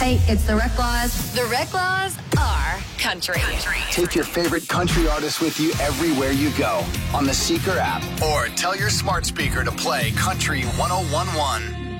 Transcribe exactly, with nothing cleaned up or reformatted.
Hey, it's the Reclaws. The Reclaws are country. country. Take your favorite country artists with you everywhere you go on the Seeker app, or tell your smart speaker to play Country one oh one one.